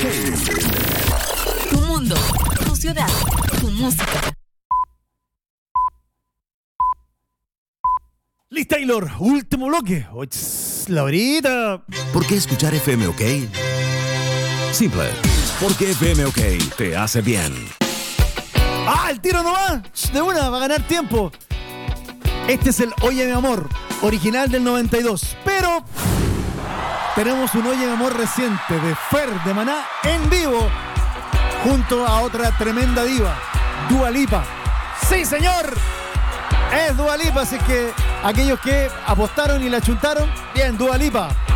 Tu mundo, tu ciudad, tu música. Liz Taylor, último bloque. La horita. ¿Por qué escuchar FM OK? Simple. Porque FM OK te hace bien. El tiro nomás. De una, va a ganar tiempo. Este es el Oye mi amor, original del 92. Pero tenemos un Oye mi amor reciente de Fer de Maná en vivo, junto a otra tremenda diva, Dua Lipa. ¡Sí, señor! Es Dua Lipa, así que aquellos que apostaron y la chuntaron, bien, Dua Lipa.